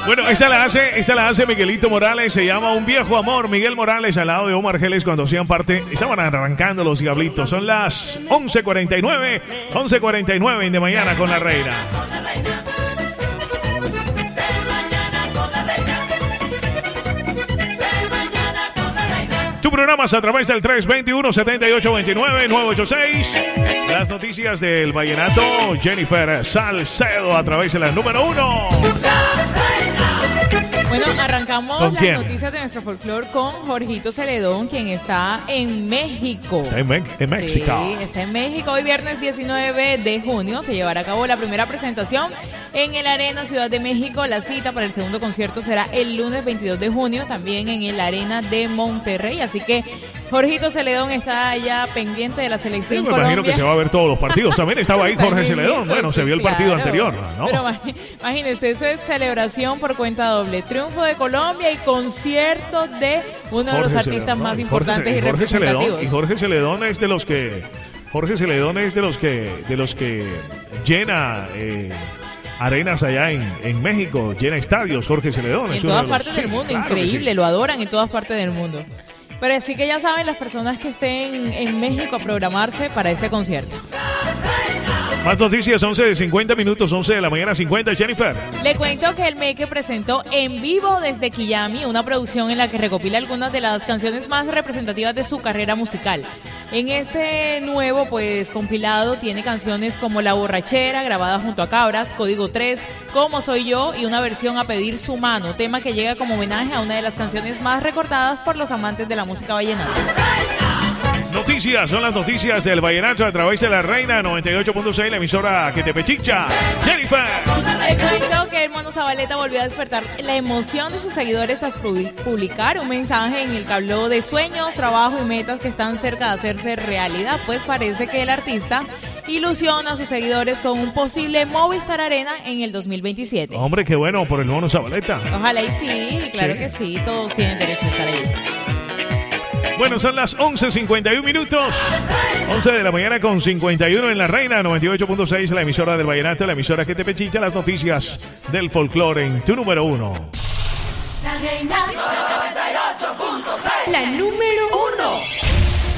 Bueno, esta la hace Miguelito Morales, se llama Un Viejo Amor. Miguel Morales al lado de Omar Geles cuando hacían parte, estaban arrancando los Diablitos. Son las 11:49 de mañana con la reina. Tu programas a través del 321-7829-986. Las noticias del vallenato. Jennifer Salcedo a través de la número 1. Bueno, arrancamos las noticias de nuestro folclore con Jorgito Celedón, quien está en México. Está en México. Sí, está en México. Hoy viernes 19 de junio se llevará a cabo la primera presentación en el Arena Ciudad de México. La cita para el segundo concierto será el lunes 22 de junio, también en el Arena de Monterrey. Así que Jorgito Celedón está ya pendiente de la selección Colombia. Me imagino que se va a ver todos los partidos. También estaba ahí Jorge Celedón. Bueno, se vio el partido anterior, ¿no? Pero imagínense, eso es celebración por cuenta doble. Triunfo de Colombia y concierto de uno de los artistas más importantes y representativos. Y Jorge Celedón es de los que llena arenas allá en México, llena estadios. Jorge Celedón en todas partes del mundo, increíble, lo adoran en todas partes del mundo. Pero sí que ya saben las personas que estén en México a programarse para este concierto. Más noticias, 11:50, 11 de la mañana 50, Jennifer. Le cuento que el Meque presentó En Vivo desde Quillami, una producción en la que recopila algunas de las canciones más representativas de su carrera musical. En este nuevo compilado tiene canciones como La Borrachera, grabada junto a Cabras, Código 3, Como Soy Yo y una versión A Pedir Su Mano, tema que llega como homenaje a una de las canciones más recordadas por los amantes de la música vallenata. Noticias, son las noticias del vallenato a través de la Reina 98.6, la emisora que te pechicha. Jennifer. Le cuento que el Mono Zabaleta volvió a despertar la emoción de sus seguidores tras publicar un mensaje en el que habló de sueños, trabajo y metas que están cerca de hacerse realidad, pues parece que el artista ilusiona a sus seguidores con un posible Movistar Arena en el 2027. Hombre, qué bueno por el Mono Zabaleta. Ojalá y sí, claro que sí, todos tienen derecho a estar ahí. Bueno, son las 11:51. 11 de la mañana con 51 en la Reina 98.6, la emisora del vallenato, la emisora que te pechicha, las noticias del folclore en tu número 1. La Reina 98.6, la número 1.